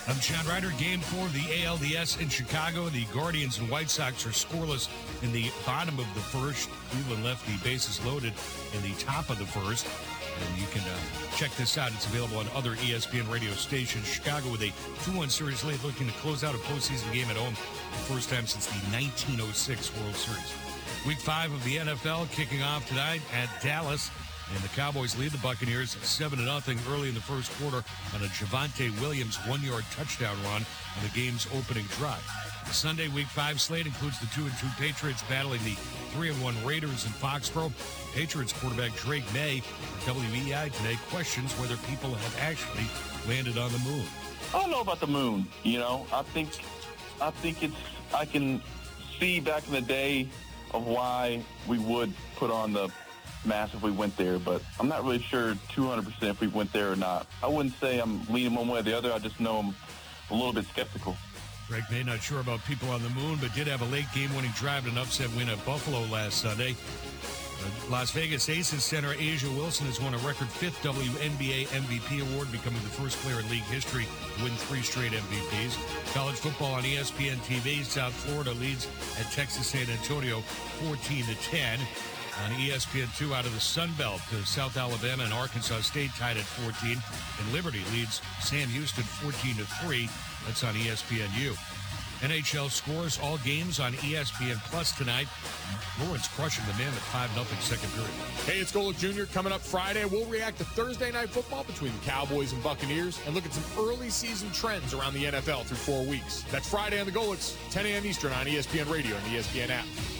I'm John Ryder. Game 4 of the ALDS in Chicago. The Guardians and White Sox are scoreless in the bottom of the first. Cleveland left the bases loaded in the top of the first. And you can check this out. It's available on other ESPN radio stations. Chicago with a 2-1 series lead, looking to close out a postseason game at home. The first time since the 1906 World Series. Week 5 of the NFL kicking off tonight at Dallas. And the Cowboys lead the Buccaneers 7-0 early in the first quarter on a Javonte Williams 1-yard touchdown run on the game's opening drive. The Sunday Week 5 slate includes the 2-2 Patriots battling the 3-1 Raiders in Foxborough. Patriots quarterback Drake May for WEI today questions whether people have actually landed on the moon. I don't know about the moon. I think I can see back in the day of why we would put on the mass if we went there, but I'm not really sure 200% if we went there or not. I wouldn't say I'm leaning one way or the other. I just know I'm a little bit skeptical. Greg May not sure about people on the moon, but did have a late game-winning drive and an upset win at Buffalo last Sunday. Las Vegas Aces center Asia Wilson has won a record 5th WNBA MVP award, becoming the first player in league history to win 3 straight MVPs. College football on ESPN TV. South Florida leads at Texas San Antonio 14-10. On ESPN2 out of the Sun Belt, South Alabama and Arkansas State tied at 14. And Liberty leads Sam Houston 14-3. That's on ESPNU. NHL scores, all games on ESPN Plus tonight. Bruins crushing the men at 5-0 second period. Hey, it's Golic Jr. Coming up Friday, we'll react to Thursday Night Football between the Cowboys and Buccaneers and look at some early season trends around the NFL through 4 weeks. That's Friday on the Golics, 10 a.m. Eastern on ESPN Radio and the ESPN app.